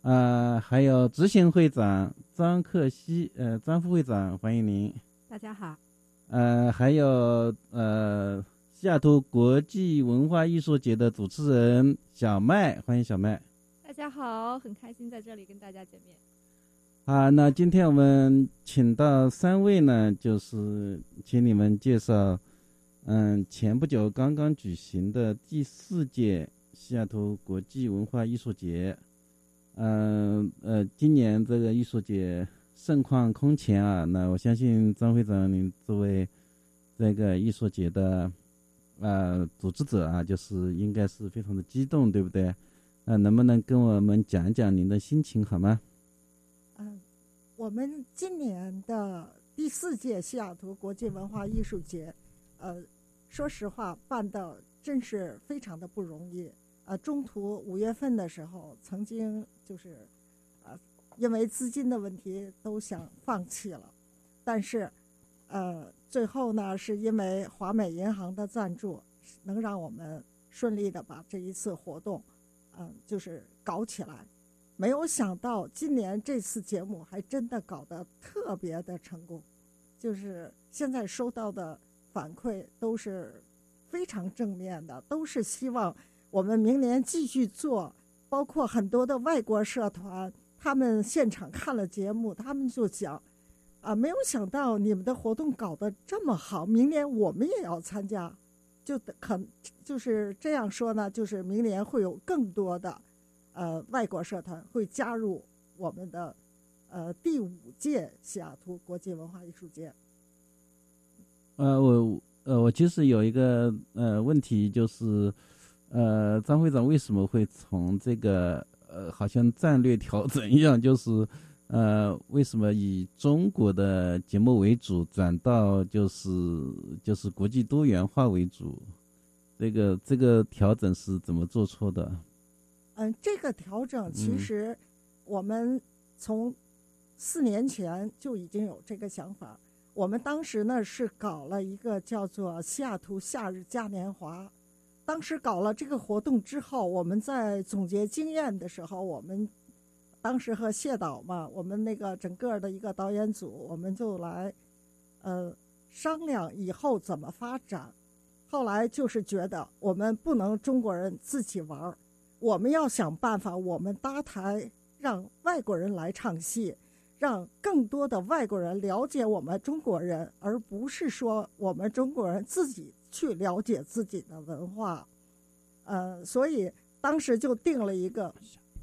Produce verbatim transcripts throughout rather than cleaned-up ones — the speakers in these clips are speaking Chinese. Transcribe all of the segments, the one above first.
呃，还有执行会长张克西，呃，张副会长，欢迎您。 大家好。 呃，还有呃，西雅图国际文化艺术节的主持人小麦，欢迎小麦。 大家好，很开心在这里跟大家见面。 啊，那今天我们请到三位呢，就是请你们介绍，嗯，前不久刚刚举行的第四届西雅图国际文化艺术节。嗯 呃, 呃，今年这个艺术节盛况空前啊，那我相信张会长您作为这个艺术节的呃组织者啊，就是应该是非常的激动，对不对？呃，能不能跟我们讲一讲您的心情好吗？ 嗯，我们今年的第四届西雅图国际文化艺术节，呃，说实话办的真是非常的不容易。呃，中途五月份的时候，曾经就是呃，因为资金的问题都想放弃了，但是呃，最后呢，是因为华美银行的赞助，能让我们顺利的把这一次活动，嗯、呃，就是搞起来。没有想到今年这次节目还真的搞得特别的成功，就是现在收到的反馈都是非常正面的，都是希望我们明年继续做，包括很多的外国社团，他们现场看了节目，他们就讲啊，没有想到你们的活动搞得这么好，明年我们也要参加，就可就是这样说呢，就是明年会有更多的呃外国社团会加入我们的呃第五届西雅图国际文化艺术节。 呃，我呃我其实有一个呃问题，就是呃张会长为什么会从这个呃好像战略调整一样，就是呃为什么以中国的节目为主，转到就是就是国际多元化为主？这个这个调整是怎么做错的？ 嗯，这个调整其实我们从四年前就已经有这个想法。我们当时呢是搞了一个叫做西雅图夏日嘉年华，当时搞了这个活动之后，我们在总结经验的时候，我们当时和谢导嘛，我们那个整个的一个导演组，我们就来呃商量以后怎么发展。后来就是觉得我们不能中国人自己玩，我们要想办法，我们搭台让外国人来唱戏，让更多的外国人了解我们中国人，而不是说我们中国人自己去了解自己的文化。呃，所以当时就定了一个，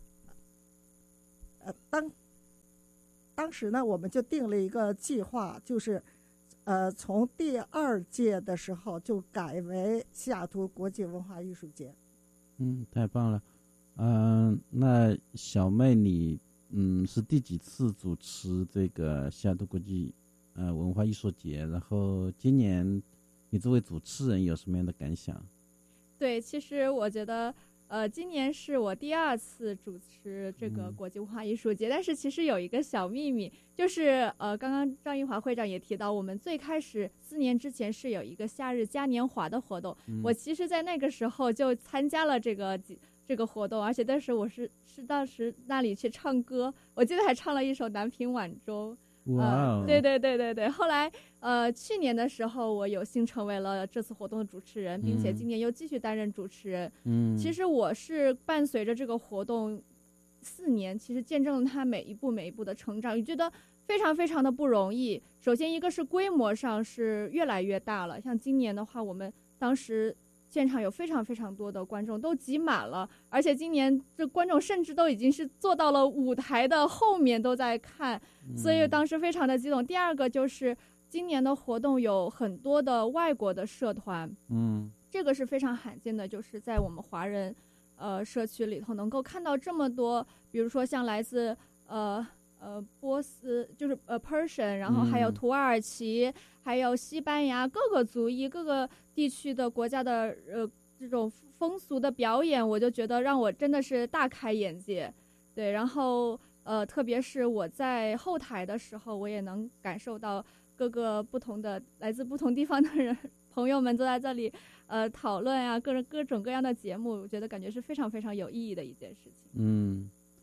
呃，当当时呢，我们就定了一个计划，就是呃，从第二届的时候就改为西雅图国际文化艺术节。 嗯，太棒了。嗯、呃，那小妹你嗯是第几次主持这个西雅图国际呃文化艺术节？然后今年你作为主持人有什么样的感想？ 对，其实我觉得呃，今年是我第二次主持这个国际文化艺术节，嗯、但是其实有一个小秘密，就是呃，刚刚张玉华会长也提到，我们最开始四年之前是有一个夏日嘉年华的活动，嗯、我其实在那个时候就参加了这个这个活动，而且当时我是是当时那里去唱歌，我记得还唱了一首《南屏晚钟》。 哇、 呃，对对对对对。后来呃，去年的时候，我有幸成为了这次活动的主持人，并且今年又继续担任主持人。嗯，其实我是伴随着这个活动四年，其实见证了它每一步每一步的成长，我觉得非常非常的不容易。首先，一个是规模上是越来越大了，像今年的话，我们当时现场有非常非常多的观众都挤满了，而且今年这观众甚至都已经是坐到了舞台的后面都在看，所以当时非常的激动。第二个就是今年的活动有很多的外国的社团，嗯，这个是非常罕见的，就是在我们华人呃社区里头能够看到这么多，比如说像来自呃呃波斯，就是呃 Persian， 然后还有土耳其、嗯、还有西班牙各个族裔各个地区的国家的呃这种风俗的表演，我就觉得让我真的是大开眼界。对，然后呃特别是我在后台的时候，我也能感受到各个不同的来自不同地方的人朋友们都在这里呃讨论啊，各种各种各样的节目，我觉得感觉是非常非常有意义的一件事情。 嗯， 对， 非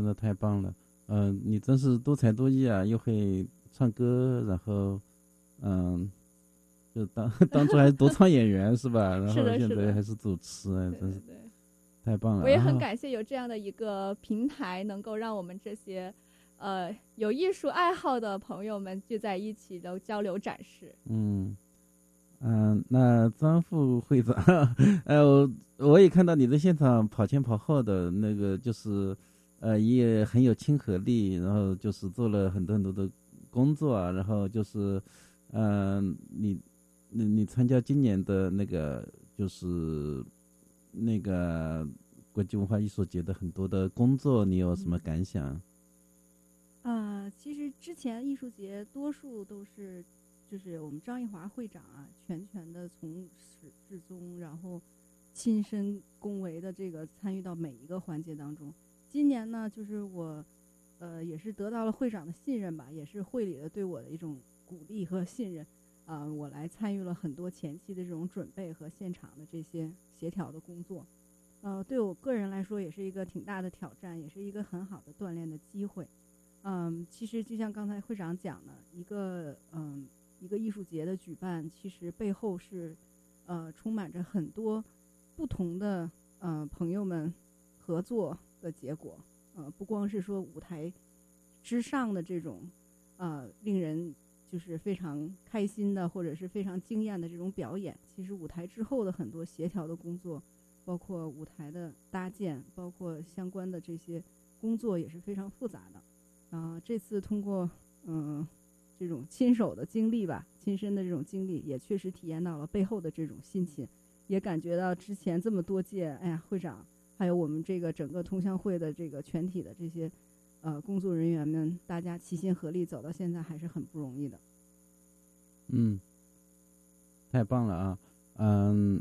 的太棒了。嗯、呃，你真是多才多艺啊，又会唱歌，然后嗯，就当当初还是独唱演员是吧？然后现在还是主持， 对真是太棒了。 我也很感谢有这样的一个平台，能够让我们这些呃有艺术爱好的朋友们聚在一起的交流展示。 嗯嗯、呃，那张副会长，呃，我我也看到你在现场跑前跑后的那个，就是呃也很有亲和力，然后就是做了很多很多的工作啊，然后就是嗯、呃，你你你参加今年的那个就是那个国际文化艺术节的很多的工作，你有什么感想？ 啊、呃，其实之前艺术节多数都是就是我们张艺华会长啊，全权的从始至终，然后亲身恭维的这个参与到每一个环节当中。今年呢，就是我呃也是得到了会长的信任吧，也是会里的对我的一种鼓励和信任啊、呃，我来参与了很多前期的这种准备和现场的这些协调的工作。呃，对我个人来说也是一个挺大的挑战，也是一个很好的锻炼的机会。嗯，其实就像刚才会长讲的，一个嗯一个艺术节的举办，其实背后是呃充满着很多不同的呃朋友们合作的结果。呃，不光是说舞台之上的这种呃令人就是非常开心的或者是非常惊艳的这种表演，其实舞台之后的很多协调的工作，包括舞台的搭建，包括相关的这些工作也是非常复杂的。啊、呃，这次通过嗯、呃、这种亲手的经历吧，亲身的这种经历，也确实体验到了背后的这种辛勤，也感觉到之前这么多届，哎呀，会长还有我们这个整个同乡会的这个全体的这些呃工作人员们，大家齐心合力走到现在，还是很不容易的。 嗯，太棒了啊！嗯，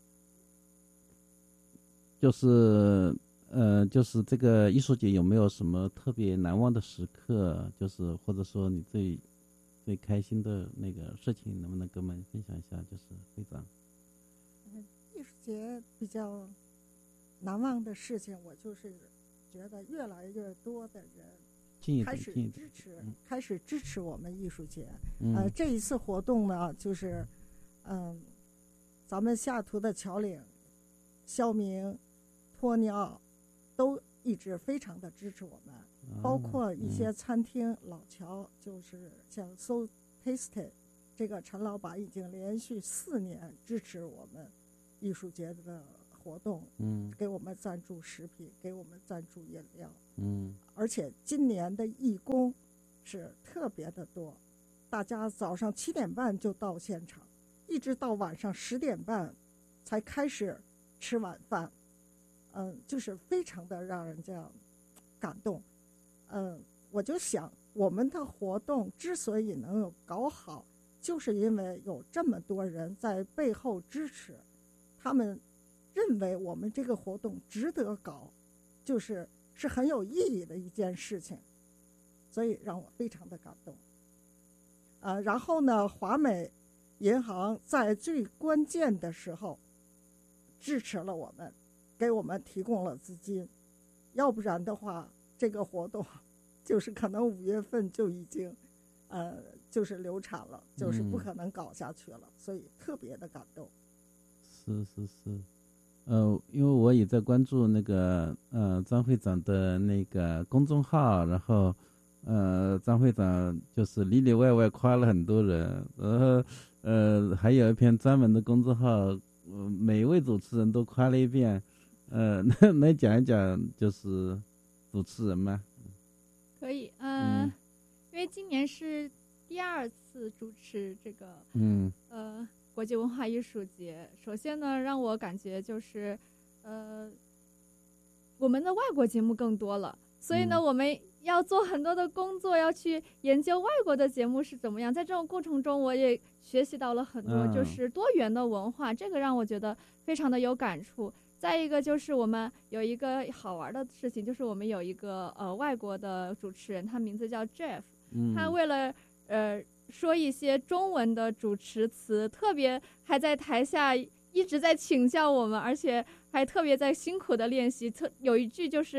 就是呃，就是这个艺术节有没有什么特别难忘的时刻？就是或者说你最最开心的那个事情，能不能跟我们分享一下？就是会长。 嗯，艺术节比较难忘的事情，我就是觉得越来越多的人开始支持，嗯、开始支持我们艺术节。 嗯、 呃，这一次活动呢，就是嗯，咱们西雅图的侨领、肖明、托尼奥都一直非常的支持我们， 哦、 包括一些餐厅，嗯、老乔就是像 So Tasty 这个陈老板已经连续四年支持我们艺术节的活动， 嗯， 给我们赞助食品，给我们赞助饮料， 嗯， 而且今年的义工是特别的多，大家早上七点半就到现场，一直到晚上十点半才开始吃晚饭，嗯，就是非常的让人家感动。嗯，我就想我们的活动之所以能有搞好，就是因为有这么多人在背后支持，他们认为我们这个活动值得搞，就是是很有意义的一件事情，所以让我非常的感动。呃，然后呢，华美银行在最关键的时候支持了我们，给我们提供了资金，要不然的话，这个活动就是可能五月份就已经呃就是流产了，就是不可能搞下去了，嗯、所以特别的感动。 是是是。呃，因为我也在关注那个呃张会长的那个公众号，然后呃张会长就是里里外外夸了很多人，然后呃还有一篇专门的公众号，呃、每一位主持人都夸了一遍，呃能能讲一讲就是主持人吗？ 可以，呃、嗯，因为今年是第二次主持这个， 嗯， 呃。国际文化艺术节，首先呢，让我感觉就是，呃，我们的外国节目更多了，所以呢， 嗯、 我们要做很多的工作，要去研究外国的节目是怎么样。在这种过程中，我也学习到了很多，就是多元的文化，嗯、这个让我觉得非常的有感触。再一个就是我们有一个好玩的事情，就是我们有一个呃外国的主持人，他名字叫 Jeff， 嗯、 他为了呃。说一些中文的主持词，特别还在台下一直在请教我们，而且还特别在辛苦的练习。特有一句就是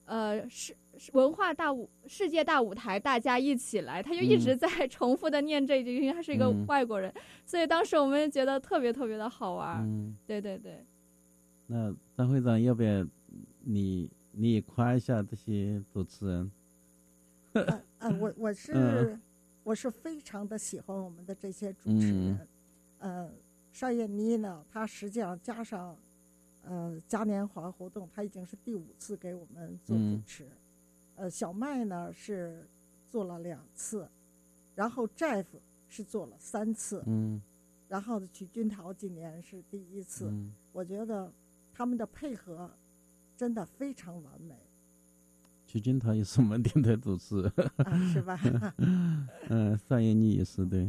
呃是文化大舞世界大舞台，大家一起来，他就一直在重复的念这句，因为他是一个外国人，嗯、所以当时我们觉得特别特别的好玩。嗯，对对对。 那张会长，要不要你你也夸一下这些主持人？ 呃呃，我我是、嗯、我是非常的喜欢我们的这些主持人。嗯、呃，邵燕妮呢，她实际上加上呃嘉年华活动，她已经是第五次给我们做主持。嗯呃，小麦呢是做了两次，然后 Jeff 是做了三次，嗯，然后曲君桃今年是第一次，嗯，我觉得他们的配合真的非常完美。 曲君桃也是我们电台主持， 啊，是吧？ 嗯，邵燕妮也是，对。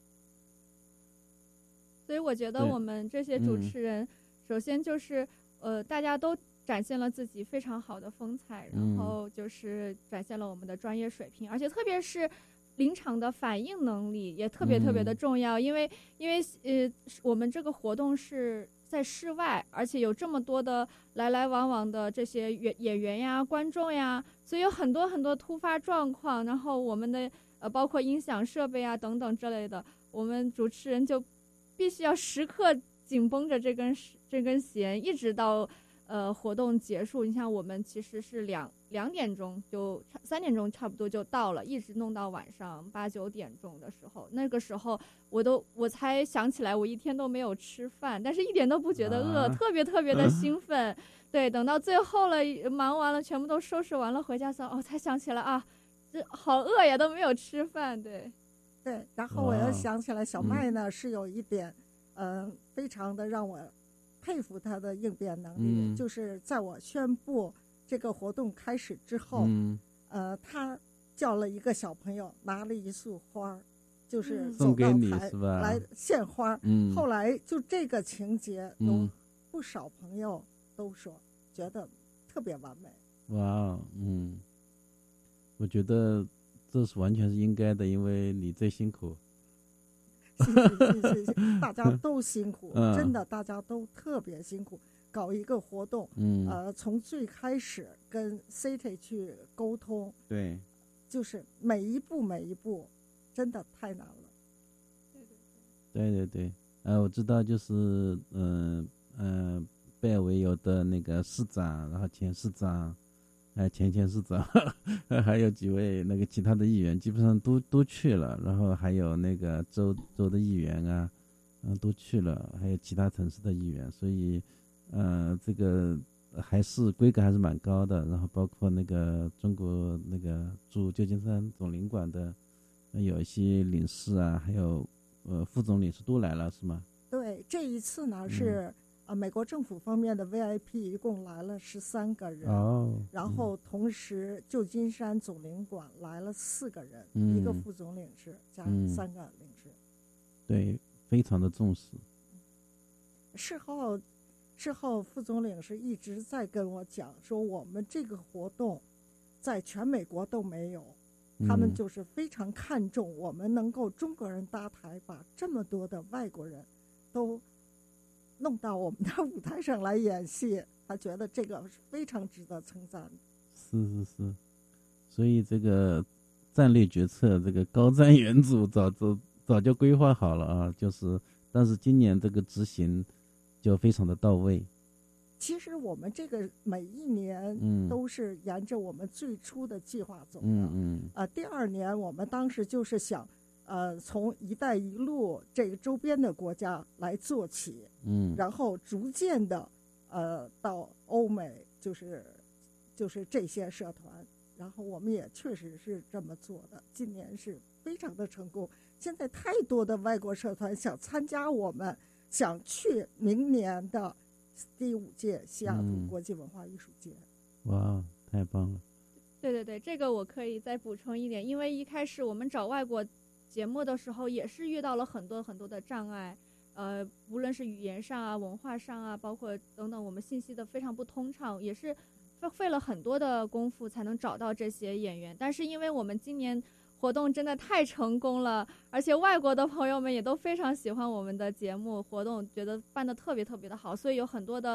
所以我觉得我们这些主持人，嗯、首先就是呃，大家都展现了自己非常好的风采，然后就是展现了我们的专业水平，嗯、而且特别是临场的反应能力也特别特别的重要，嗯、因为因为呃我们这个活动是在室外，而且有这么多的来来往往的这些演演员呀、观众呀，所以有很多很多突发状况，然后我们的呃包括音响设备啊等等之类的，我们主持人就必须要时刻紧绷着这根这根弦，一直到呃，活动结束。你像我们其实是两两点钟就三点钟差不多就到了，一直弄到晚上八九点钟的时候。那个时候我都我才想起来，我一天都没有吃饭，但是一点都不觉得饿，啊、特别特别的兴奋。对，等到最后了，忙完了，全部都收拾完了，回家时候哦，才想起来啊，这好饿呀，都没有吃饭。对， 对。然后我又想起来，小麦呢、嗯、是有一点，嗯、呃，非常的让我佩服他的应变能力，嗯、就是在我宣布这个活动开始之后，嗯、呃，他叫了一个小朋友拿了一束花，就是走到台来献花。嗯、后来就这个情节，有不少朋友都说、嗯、觉得特别完美。 哇，嗯，我觉得这是完全是应该的，因为你最辛苦。 谢谢谢谢，大家都辛苦，嗯、真的，大家都特别辛苦。搞一个活动，嗯，呃，从最开始跟 City 去沟通， 对， 就是每一步每一步，真的太难了。 对对对，对对对，呃，我知道，就是嗯嗯、呃呃，贝尔维尤的那个市长，然后前市长。还有前前市长，还有几位那个其他的议员，基本上都都去了。然后还有那个州州的议员啊，嗯，都去了。还有其他城市的议员，所以，呃，这个还是规格还是蛮高的。然后包括那个中国那个驻旧金山总领馆的，有一些领事啊，还有呃副总领事都来了，是吗？ 对，这一次呢是。嗯呃，美国政府方面的 V I P 一共来了十三个人，哦，然后同时旧金山总领馆来了四个人，嗯、一个副总领事加三个领事，嗯、 对，非常的重视。 事后，事后副总领事一直在跟我讲说，我们这个活动在全美国都没有，嗯、他们就是非常看重我们能够中国人搭台，把这么多的外国人都弄到我们的舞台上来演戏，他觉得这个是非常值得称赞的。 是是是，所以这个战略决策，这个高瞻远瞩，早早早就规划好了啊。就是，但是今年这个执行就非常的到位。 其实我们这个每一年都是沿着我们最初的计划走的。嗯嗯。呃，第二年我们当时就是想。呃，从“一带一路”这个周边的国家来做起，嗯，然后逐渐的，呃，到欧美，就是就是这些社团，然后我们也确实是这么做的。今年是非常的成功，现在太多的外国社团想参加我们，想去明年的第五届西雅图国际文化艺术节。 嗯、哇，太棒了！ 对对对，这个我可以再补充一点，因为一开始我们找外国节目的时候也是遇到了很多很多的障碍，呃，无论是语言上啊、文化上啊，包括等等，我们信息的非常不通畅，也是费了很多的功夫才能找到这些演员。但是因为我们今年活动真的太成功了，而且外国的朋友们也都非常喜欢我们的节目活动，觉得办得特别特别的好，所以有很多的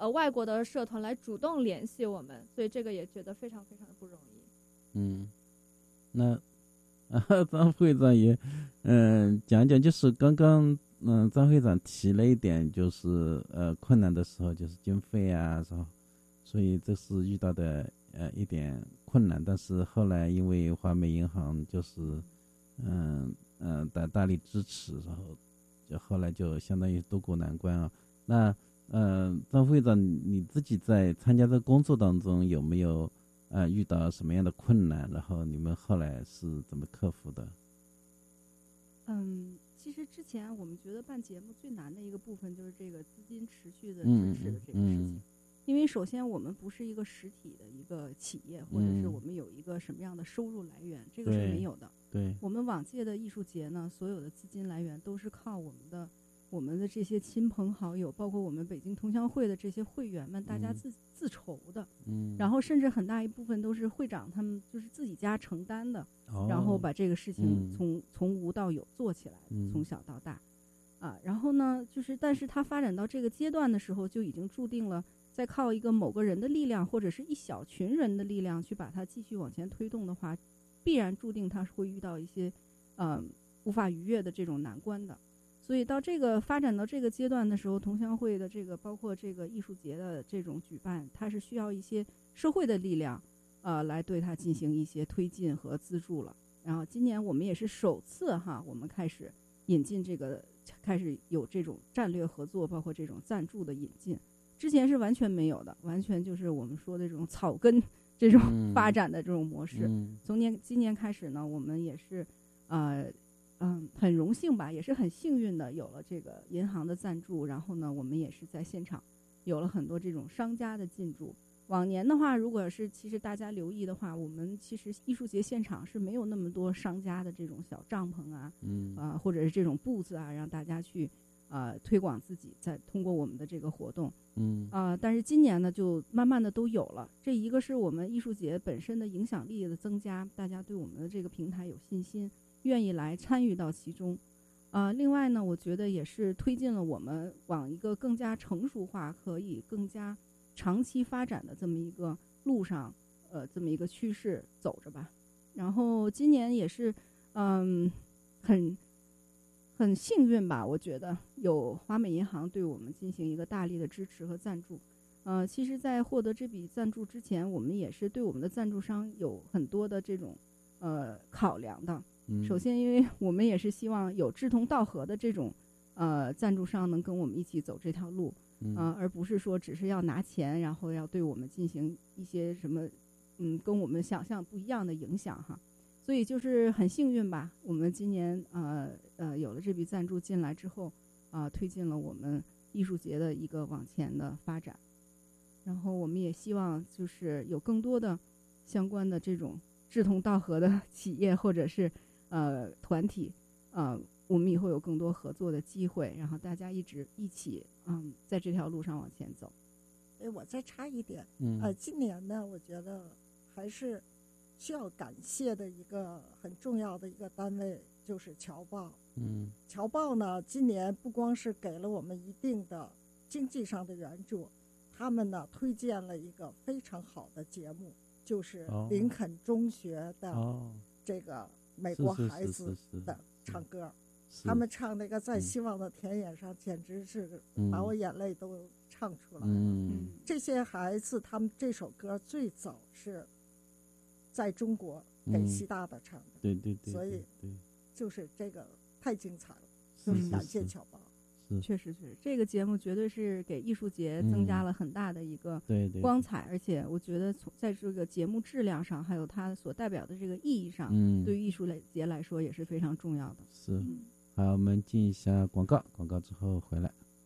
呃外国的社团来主动联系我们，所以这个也觉得非常非常的不容易。 嗯，那啊张会长也嗯、呃、讲讲，就是刚刚嗯、呃、张会长提了一点，就是呃困难的时候就是经费啊，是吧？所以这是遇到的呃一点困难，但是后来因为华美银行就是嗯嗯的大力支持，然后就后来就相当于渡过难关啊。那呃张会长你自己在参加的工作当中有没有呃遇到什么样的困难，然后你们后来是怎么克服的？ 嗯，其实之前我们觉得办节目最难的一个部分就是这个资金持续的支持的这个事情。嗯嗯，因为首先我们不是一个实体的一个企业，或者是我们有一个什么样的收入来源，嗯、这个是没有的。 对， 我们往届的艺术节呢，所有的资金来源都是靠我们的我们的这些亲朋好友，包括我们北京同乡会的这些会员们，大家自、嗯、自筹的。嗯，然后甚至很大一部分都是会长他们就是自己家承担的，哦、然后把这个事情从、嗯、从无到有做起来，嗯、从小到大。啊，然后呢，就是但是它发展到这个阶段的时候，就已经注定了。再靠一个某个人的力量，或者是一小群人的力量去把它继续往前推动的话，必然注定它是会遇到一些，呃，无法逾越的这种难关的。所以到这个发展到这个阶段的时候，同乡会的这个包括这个艺术节的这种举办，它是需要一些社会的力量，呃，来对它进行一些推进和资助了。然后今年我们也是首次哈，我们开始引进这个，开始有这种战略合作，包括这种赞助的引进。之前是完全没有的，完全就是我们说的这种草根这种发展的这种模式。嗯、从年今年开始呢，我们也是，呃，嗯，很荣幸吧，也是很幸运的有了这个银行的赞助，然后呢，我们也是在现场有了很多这种商家的进驻。往年的话，如果是其实大家留意的话，我们其实艺术节现场是没有那么多商家的这种小帐篷啊，嗯，啊、呃，或者是这种布子啊，让大家去。呃，推广自己，再通过我们的这个活动，嗯，啊、呃，但是今年呢，就慢慢的都有了。这一个是我们艺术节本身的影响力的增加，大家对我们的这个平台有信心，愿意来参与到其中。啊、呃，另外呢，我觉得也是推进了我们往一个更加成熟化、可以更加长期发展的这么一个路上，呃，这么一个趋势走着吧。然后今年也是，嗯，很。很幸运吧，我觉得有华美银行对我们进行一个大力的支持和赞助。呃，其实在获得这笔赞助之前，我们也是对我们的赞助商有很多的这种呃考量的。嗯、首先，因为我们也是希望有志同道合的这种呃赞助商能跟我们一起走这条路，嗯、呃，而不是说只是要拿钱，然后要对我们进行一些什么嗯跟我们想象不一样的影响哈。所以就是很幸运吧，我们今年呃呃有了这笔赞助进来之后，啊、呃、推进了我们艺术节的一个往前的发展。然后我们也希望就是有更多的相关的这种志同道合的企业或者是呃团体，呃我们以后有更多合作的机会，然后大家一直一起嗯在这条路上往前走。 哎，我再插一点，嗯、呃，今年呢，我觉得还是。需要感谢的一个很重要的一个单位就是侨报。嗯，侨报呢，今年不光是给了我们一定的经济上的援助，他们呢推荐了一个非常好的节目，就是林肯中学的这个美国孩子的唱歌。他们唱那个在希望的田野上，简直是把我眼泪都唱出来了。嗯，这些孩子他们这首歌最早是。在中国给习大大唱的、嗯，对对 对, 对，所以就是这个太精彩了，就是感谢侨报。 确实是这个节目绝对是给艺术节增加了很大的一个光彩，嗯、而且我觉得从在这个节目质量上，还有它所代表的这个意义上，嗯、对于艺术节来说也是非常重要的。 是，嗯、好，我们进一下广告，广告之后回来。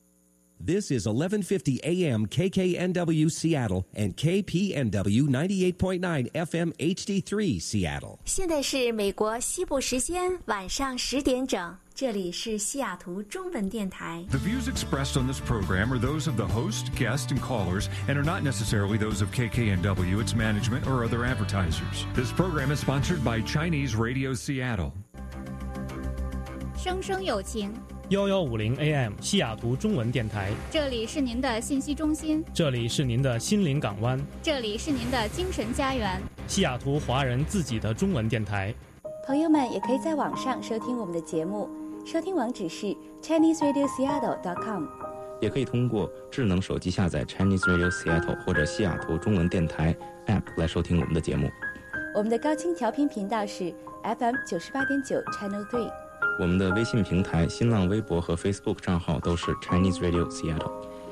This is eleven fifty A M K K N W Seattle and K P N W ninety-eight point nine F M H D three Seattle. 现在是美国西部时间晚上十点整，这里是西雅图中文电台。 The views expressed on this program are those of the host, guests, and callers and are not necessarily those of K K N W, its management, or other advertisers. This program is sponsored by Chinese Radio Seattle. 生生有情， 一一五零 A M 西雅图中文电台， 这里是您的信息中心， 这里是您的心灵港湾， 这里是您的精神家园， 西雅图华人自己的中文电台。 朋友们也可以在网上收听我们的节目，收听网址是 Chinese Radio Seattle dot com， 也可以通过智能手机下载 Chinese Radio Seattle 或者西雅图中文电台 App 来收听我们的节目。 我们的高清调频频道是 F M 九十八点九 Channel Three。 我们的微信平台、新浪微博和 Facebook 账号都是 Chinese Radio Seattle。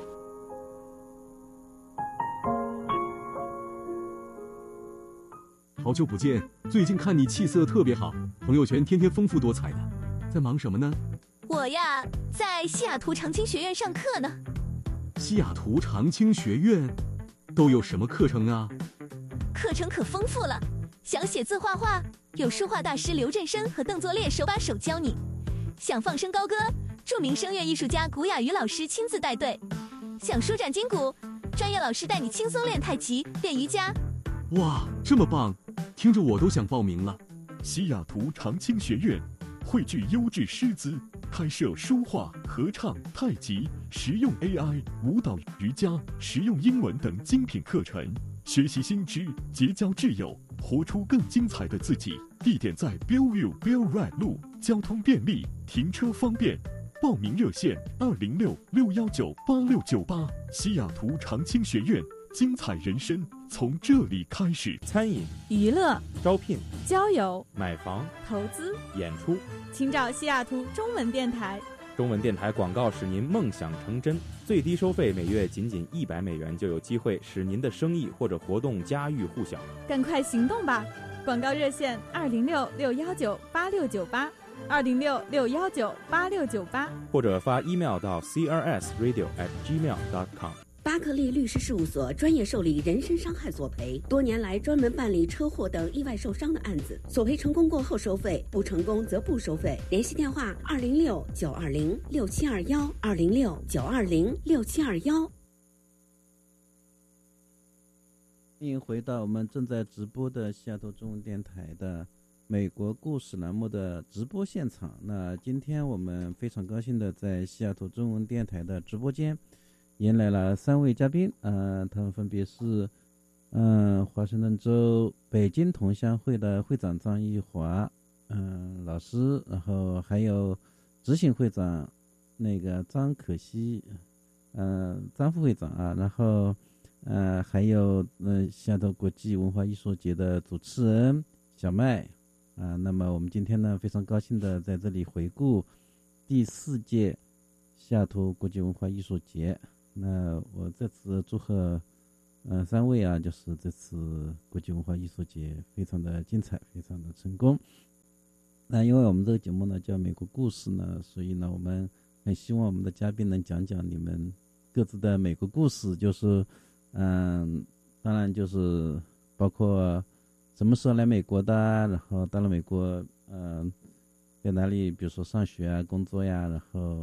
好久不见，最近看你气色特别好，朋友圈天天丰富多彩的，在忙什么呢？ 我呀，在西雅图长青学院上课呢。 西雅图长青学院都有什么课程啊？ 课程可丰富了，想写字画画，有书画大师刘振生和邓作烈手把手教你；想放声高歌，著名声乐艺术家古雅瑜老师亲自带队；想舒展筋骨，专业老师带你轻松练太极、练瑜伽。 哇，这么棒，听着我都想报名了。 西雅图长青学院汇聚优质师资，开设书画、合唱、太极、实用 A I、舞蹈、瑜伽、实用英文等精品课程，学习新知，结交挚友，活出更精彩的自己。地点在 Bellevue Bell Ride 路，交通便利，停车方便。报名热线二零六六幺九八六九八。西雅图长青学院，精彩人生从这里开始。 餐饮、 娱乐、 招聘、 交友、 买房、 投资、 演出， 请找西雅图中文电台。 中文电台广告使您梦想成真，最低收费每月仅仅一百美元，就有机会使您的生意或者活动家喻户晓。 赶快行动吧！广告热线二零六六幺九八六九八，二零六六幺九八六九八， 或者发 email 到 c r s radio at gmail dot com。 巴克利律师事务所专业受理人身伤害索赔，多年来专门办理车祸等意外受伤的案子，索赔成功过后收费，不成功则不收费。联系电话二零六九二零六七二幺，二零六九二零六七二幺。 欢迎回到我们正在直播的西雅图中文电台的美国故事栏目的直播现场。那今天我们非常高兴的在西雅图中文电台的直播间迎来了三位嘉宾，呃，他们分别是，嗯、呃，华盛顿州北京同乡会的会长张义华，嗯、呃，老师，然后还有执行会长那个张可希，嗯、呃，张副会长啊，然后，呃，还有呃西雅图国际文化艺术节的主持人小麦，啊、呃，那么我们今天呢非常高兴的在这里回顾第四届西雅图国际文化艺术节。那我这次祝贺，呃，三位啊，就是这次国际文化艺术节非常的精彩，非常的成功。那因为我们这个节目呢叫美国故事呢，所以呢我们很希望我们的嘉宾能讲讲你们各自的美国故事，就是，嗯、呃，当然就是包括什么时候来美国的，然后到了美国，嗯、呃，在哪里，比如说上学啊、工作呀，然后